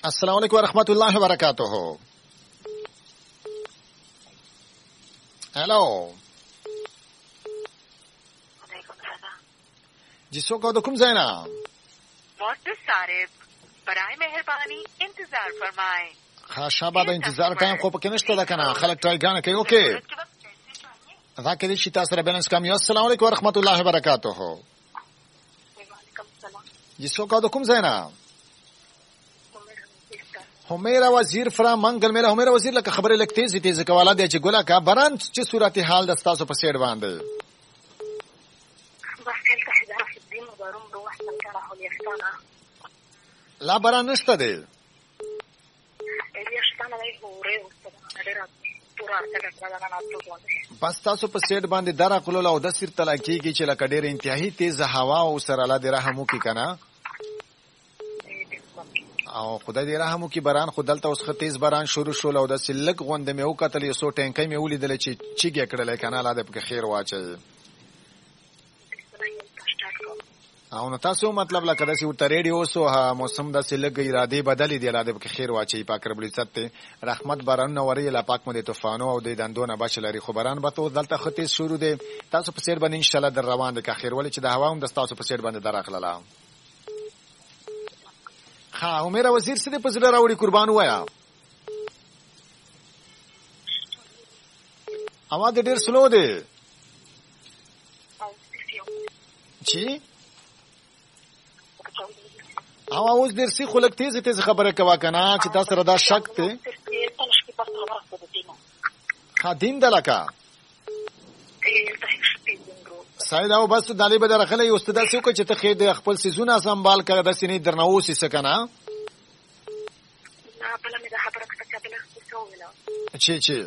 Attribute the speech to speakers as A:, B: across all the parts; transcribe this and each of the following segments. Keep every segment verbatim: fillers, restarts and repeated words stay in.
A: السلام علیکم ورحمۃ اللہ وبرکاتہ. ہیلو جی سو کو دکم زینا
B: معزز صارف برائے مہربانی انتظار فرمائیں.
A: خا شابه د انتظار ټایم خو پکې نشته ده کنه خلک ټای غانه کوي. اوکې دا کې چې تاسو سره بیلانس کم یو. السلام علیکم ورحمۃ اللہ وبرکاتہ.
B: وعلیکم السلام.
A: جی سو کو دکم زینا همیرا وزیر فرا منګل میرا همیرا وزیر لکه خبره لک تیزی تیزی کواله دی چې ګولا کا بران چې صورت حال د تاسو په سیډ باندې
B: بخل تحذر في الدين وبروم روح من كان حول يفتانا
A: لا بران نشته دی
B: يفتانا دی هوري وستدنا پورا څنګه راغلا
A: بس تاسو په سیډ باندې درا کولو او د سر تل کیږي چې لکه ډېر انتهایی تیز هوا او سره لا دی رحمو کی کنه او خدای دې رحم وکي. باران خدلته اوس خطیز باران شروع شول او د سلک غوند مې او کتل یو سو ټینکې مې ولیدل چې چیګه کړل کنه لا دې په خیر واچي. او نو تاسو مطلب لکه داسې ورته ریډیو سو موسم د سلک اراده بدلی دی لا دې په خیر واچي. پاک رب العزت رحمت باران نوري لا پاک مې طوفانو او د دندونه بشلري خو باران به تو دلته خطیز شروع دی. تاسو په سیر باندې ان شاء الله در روان دي که خیر ولې چې د هوا هم د تاسو په سیر باندې دراخله. ها عمر وزیر سره په زړه راوړي قربان وایا. اواز ډېر سلو دی چی او اوس ډېر سی خلک تیز تیز خبره کوا کنه چې تاسو را دا شک ته ها دین دلکا ساید او بس دالی به درخله یو استاد څوک چې ته خې د خپل سيزونه سنبال کړه د سینې درنووسی سکنه
B: نه بل مې د خبره کړه چې بل څه ویل
A: چی چی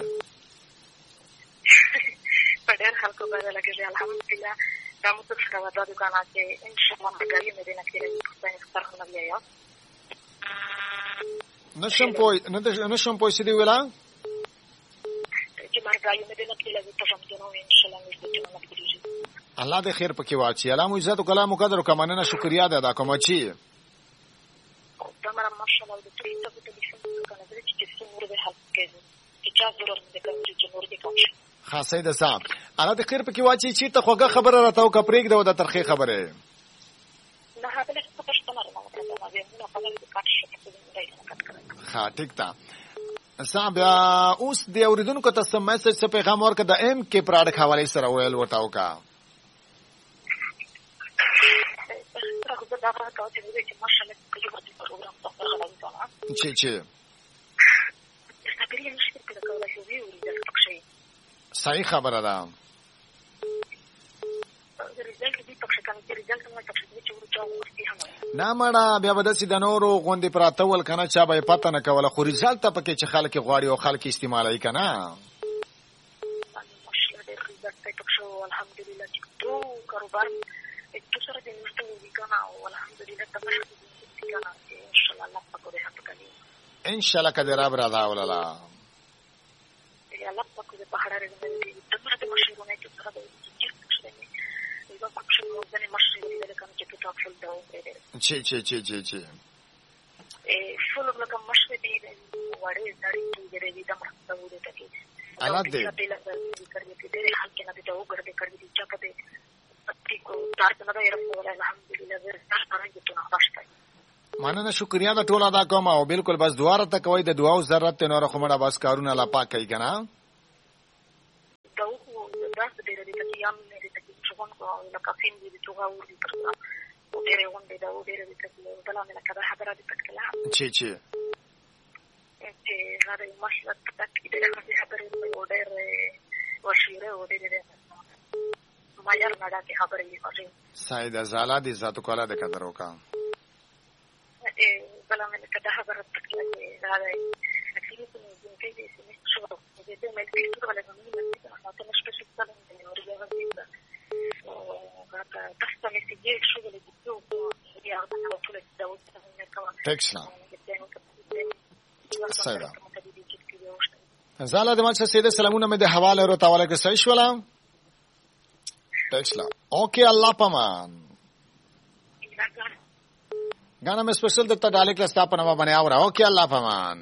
B: په ډېر خلکو باندې لګي الحمدلله دا مو څه څه ودا دکانه چې ان شاء الله مګری مې دینه کېږي په سترخونه بیا
A: نشم پوي نشم پوي سړي ویلا
B: چې مګری مې دینه کېږي په څنګه ان شاء الله مې دې نه کېږي.
A: الله دې خیر پکې واچي. الله مو عزت او کلام او قدر او کمانه شکریا ادا کوم چی
B: تمام ماشاءالله دې ټول ته ته دې څنګه کنه چې چې څنګه به حق کېږي چې چا ضرورت دې کوي چې نور دې کوي
A: خاصه ده صاحب. الله دې خیر پکې واچي چې ته خوګه خبره راتاو کپریک ده د ترخی خبره
B: نه هغه څه پښتنه راغله نو په دې کې کاټ شته
A: ها ټیک تا صاحب اوس دې اوریدونکو ته سم میسج څه پیغام ورکړه د ایم کې پروډکټ حواله سره ویل وټاو کا چی چی صحیح خبره ده. نه مړه بیا به داسې د نورو غوندې پراته ول کنه چا به پته نه کوله خو ریزالت ته پکې چې خلک غواړي او خلک استعمالوي کنه ان شاء الله کده رب را دا وللا
B: یا الله پاک دې په هر رنګ دې د څه د مشرونه چې څه د چې څه دې یو پاک شو د مشرونه دې کوم چې په تاسو ته وایي
A: چی چی چی چی چی
B: ا فول د کوم مشرونه دې وړي دړي دې دې د مرسته وړي ته کې
A: الله دې
B: دې کوي دې حق نه دې او ګرځي کوي چې په دې پټي کو تاسو نه یې رسول الحمدلله دې تاسو راځي ته ناشته
A: مننه شکریا د ټول ادا کوم او بالکل بس دعا راته کوي د دعا او ضرورت نور خمړه بس کارونه الله پاک کوي کنه
B: داو داس دې دې چې یم دې چې څنګه کو نو کافین دې توغه ورې پرلا او دې رون دې داو دې دې چې بلا مې کړه خبره دې تکلا
A: چی چی
B: چې غره مشوره تکې دې راځي خبره دې وډر وشيره و دې دې ما یار نډا کې خبره یې کوي
A: سید زالا دې ذات کولا د قدر وکا
B: بلا مې کړه خبره تکلا راځي اکثر په دې کې دې څه شو دې دې مې دې څه ولا نه مې ته نشته څه څه نه ورته راځي او راته تاسو مې دې شو دې څه یا تاسو ټول دا وڅ نه کوم
A: تکسلا سیدا زالا د ماشه سیده سلامونه مې د حواله ورو تاواله کې صحیح شولا تکسلا اوکې الله پامان غانا مې سپیشل د ته ډالک لستا په نامه باندې اورا او کې الله پامان.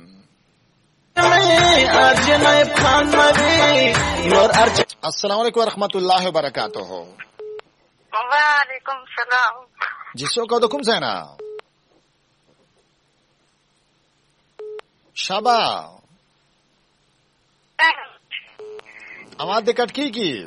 A: السلام علیکم ورحمۃ اللہ وبرکاتہ.
B: وعلیکم السلام.
A: جی څوک او د کوم ځای نه؟ شابه اواز دې کټ کیږي.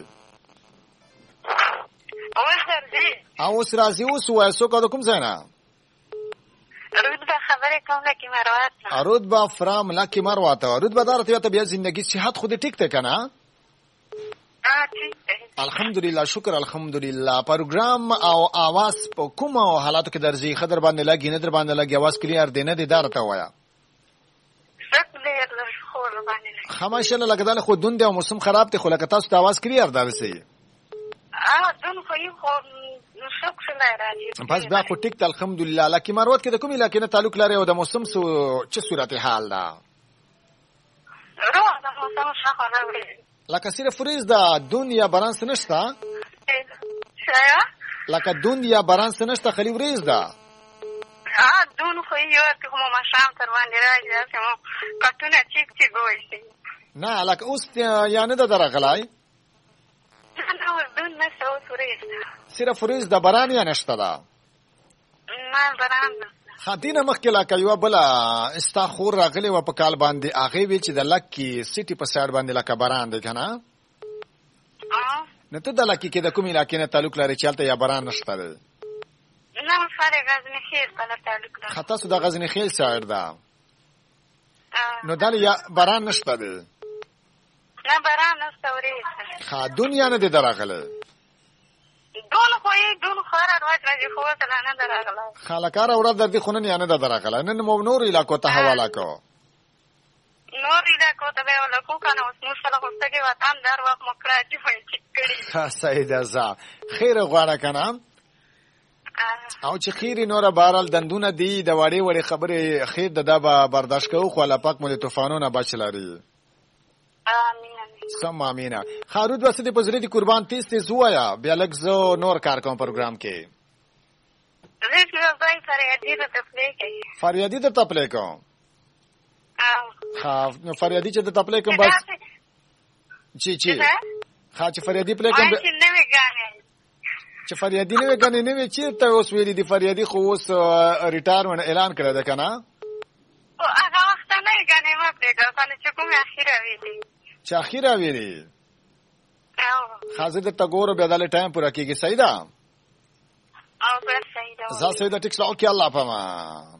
B: اوس راځي.
A: اوس راځي. اوس وای څوک او د کوم ځای نه؟
B: رود با خبره کوم لکه مروت.
A: رود با فرام لکه مروت. رود با دارته ته بیا زندگی صحت خود ټیک ته کنه؟
B: اه ٹھیک ده.
A: الحمدلله شکر الحمدلله. پروګرام او आवाज په کوم حالاتو کې درځي خبر باندې لګي نه در باندې لګي आवाज کلیر دی نه دی دارته وایا.
B: شکر له خور باندې.
A: خامشه لګدل خو دون دی او موسم خراب دی خو لکه تاسو ته आवाज کلیر درسي.
B: اه دون خو یو خو شکر نه راځي.
A: بس بیا خو ټیک الحمدلله. لکه مروت کې د کوم علاقې نه تعلق لري او د موسم سو چې صورت حال ده؟
B: روح د موسم څخه راوړي.
A: لکه صرف فریز دا دنیا برانس نشتا؟
B: شایا؟
A: لکه دنیا برانس نشتا خلی وریز دا؟
B: آه دون خوی یوت که همو ما شام تر باندې راځي داسې مو کټونه چیک چیک وایسي.
A: نه لکه اوس یا نه ده درغلی؟
B: نه نه دون نشته اوس وریز ده.
A: صرف فریز دا بران یا نشتا ده؟
B: نه بران نشته.
A: خاطینه مخکې لکه یوه بله ستا خور راغلې وه په کال باندې هغې وې چې د لکې سیټي په سایډ باندې لکه بران دی که نه؟ نو ته د لکې کې د کوم علاقې نه تعلق لرې چې هلته یا بران نشته دی؟
B: نه سارې غزني خیل سره تعلق لري.
A: ښه تاسو د غزني خیل سایډ ده نو دلې یا بران نشته دی؟
B: نه بران نشته وریځ ده.
A: ښه دنیا نه دی درغلی؟
B: دون خوی دون خورا روز راځي خو ته نه درغله.
A: خالکار اورا در دي خونن یا نه درغله. نن مو نور علاقو ته حواله کو.
B: نور علاقو ته به ولا کو کنه اوس مو سره خوستګي وطن در وخت مکراجي وای چې کړي.
A: ها سیده زا خیر غواړه کنه. او چې خیری نور بارال دندونه دی د وړې وړې خبره خیر د دا به برداشت کوو خو الله پاک مو د طوفانونو بچ لري.
B: امين.
A: سم امینه. خارود واسه د پزری دی قربان تیز تیز وایا بیا لږ زو نور کار کوم پروګرام کې.
B: زه چې وای فریادي د تپلې کوي.
A: فریادي د تپلې کوم. ها نو فریادي چې د تپلې کوم بس چی چی ها چې فریادي پلې کوم
B: چې نه وګانې
A: چې فریادي نه وګانې نه وی چې ته اوس ویلې دی فریادي خو اوس ریټایرمنټ اعلان کړی ده کنه.
B: او هغه وخت نه وګانې ما پرېږه کنه چې کومه اخیره ویلې
A: چې اخیره ویلې حاضر د تګورو بیا دلې ټایم پوره کیږي. صحیح ده
B: او بس صحیح ده.
A: زه صحیح ده ټیک سلام کې الله پامان.